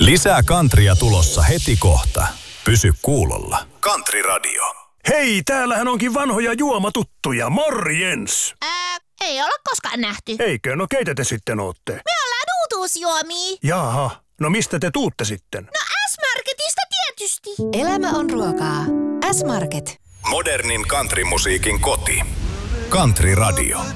Lisää kantria tulossa heti kohta. Pysy kuulolla. Country Radio. Hei, täällähän onkin vanhoja juomatuttuja. Morjens! Ei olla koskaan nähty. Eikö? No keitä te sitten ootte? Me ollaan uutuusjuomia. Jaha, no mistä te tuutte sitten? No S-Marketista tietysti. Elämä on ruokaa. S-Market. Modernin countrymusiikin koti. Country Radio.